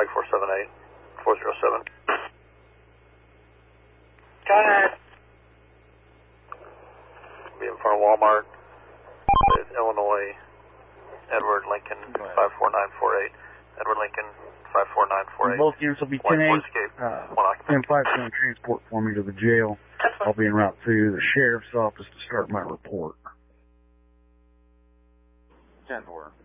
Mike 478, 407. Go ahead. Be in front of Walmart with Illinois, Edward Lincoln 54948. Edward Lincoln 54948. Both units will be 10-8. 10-5 transport for me to the jail. I'll be en route to the sheriff's office to start my report. 10-4.